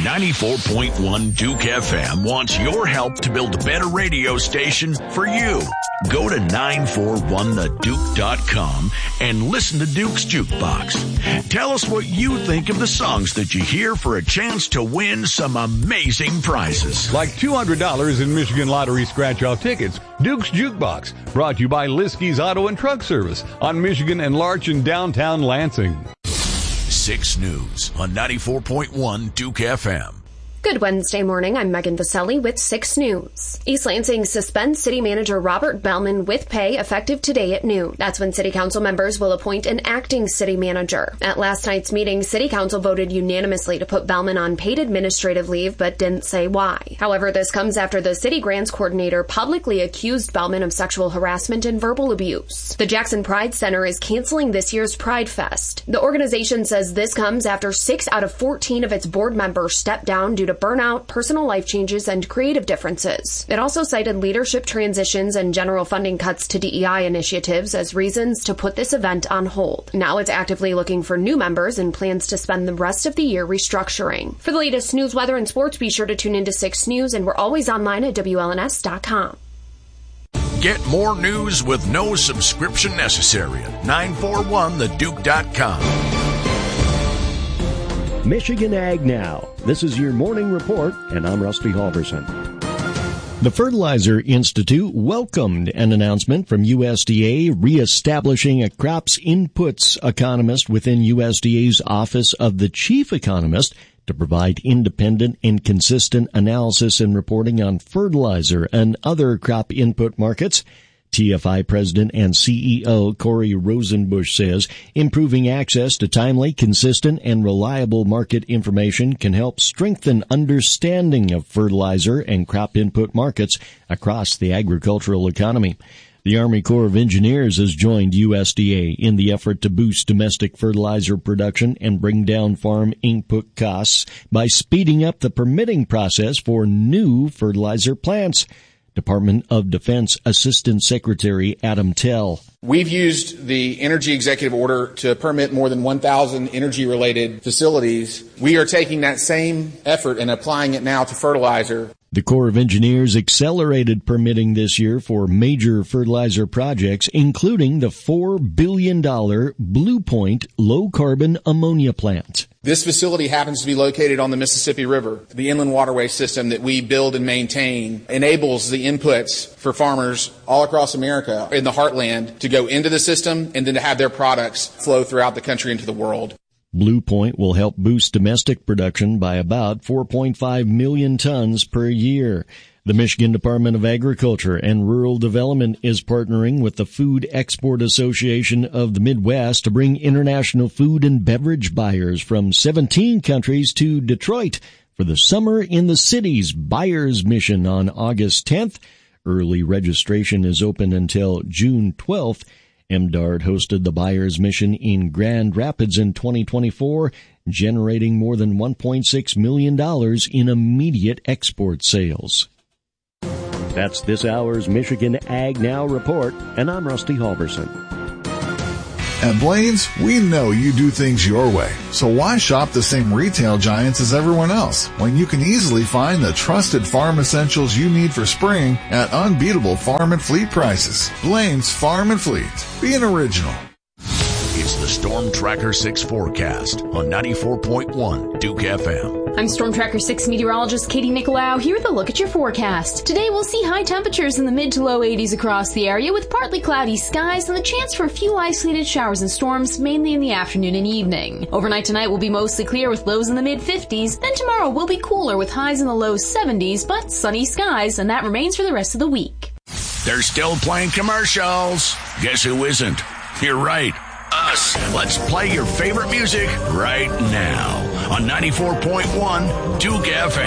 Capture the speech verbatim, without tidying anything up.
ninety-four point one Duke F M wants your help to build a better radio station for you. Go to nine four one the duke dot com and listen to Duke's Jukebox. Tell us what you think of the songs that you hear for a chance to win some amazing prizes. Like two hundred dollars in Michigan Lottery scratch-off tickets. Duke's Jukebox, brought to you by Liskey's Auto and Truck Service on Michigan and Larch in downtown Lansing. six News on ninety-four point one Duke F M. Good Wednesday morning. I'm Megan Vaselli with six News. East Lansing suspends City Manager Robert Bellman with pay effective today at noon. That's when City Council members will appoint an acting City Manager. At last night's meeting, City Council voted unanimously to put Bellman on paid administrative leave, but didn't say why. However, this comes after the City Grants Coordinator publicly accused Bellman of sexual harassment and verbal abuse. The Jackson Pride Center is canceling this year's Pride Fest. The organization says this comes after six out of fourteen of its board members stepped down due to burnout, personal life changes, and creative differences. It also cited leadership transitions and general funding cuts to D E I initiatives as reasons to put this event on hold. Now it's actively looking for new members and plans to spend the rest of the year restructuring. For the latest news, weather, and sports, be sure to tune into six News, and we're always online at W L N S dot com. Get more news with no subscription necessary at nine four one the duke dot com. Michigan Ag Now. This is your morning report, and I'm Rusty Halverson. The Fertilizer Institute welcomed an announcement from U S D A reestablishing a crops inputs economist within U S D A's Office of the Chief Economist to provide independent and consistent analysis and reporting on fertilizer and other crop input markets. T F I President and C E O Corey Rosenbusch says improving access to timely, consistent, and reliable market information can help strengthen understanding of fertilizer and crop input markets across the agricultural economy. The Army Corps of Engineers has joined U S D A in the effort to boost domestic fertilizer production and bring down farm input costs by speeding up the permitting process for new fertilizer plants. Department of Defense Assistant Secretary Adam Tell. We've used the Energy Executive Order to permit more than one thousand energy-related facilities. We are taking that same effort and applying it now to fertilizer. The Corps of Engineers accelerated permitting this year for major fertilizer projects, including the four billion dollars Blue Point low-carbon ammonia plant. This facility happens to be located on the Mississippi River. The inland waterway system that we build and maintain enables the inputs for farmers all across America in the heartland to go into the system and then to have their products flow throughout the country into the world. Blue Point will help boost domestic production by about four point five million tons per year. The Michigan Department of Agriculture and Rural Development is partnering with the Food Export Association of the Midwest to bring international food and beverage buyers from seventeen countries to Detroit for the Summer in the Cities Buyers Mission on August tenth. Early registration is open until June twelfth. M D A R D hosted the Buyers Mission in Grand Rapids in twenty twenty-four, generating more than one point six million dollars in immediate export sales. That's this hour's Michigan Ag Now report, and I'm Rusty Halverson. At Blaine's, we know you do things your way. So why shop the same retail giants as everyone else when you can easily find the trusted farm essentials you need for spring at unbeatable farm and fleet prices? Blaine's Farm and Fleet. Be an original. It's the Storm Tracker six forecast on ninety-four point one Duke F M. I'm Storm Tracker six meteorologist Katie Nicolau here with a look at your forecast. Today we'll see high temperatures in the mid to low eighties across the area with partly cloudy skies and the chance for a few isolated showers and storms mainly in the afternoon and evening. Overnight tonight will be mostly clear with lows in the mid fifties. Then tomorrow will be cooler with highs in the low seventies but sunny skies, and that remains for the rest of the week. They're still playing commercials. Guess who isn't? You're right. Us. Let's play your favorite music right now on ninety-four point one Duke F M.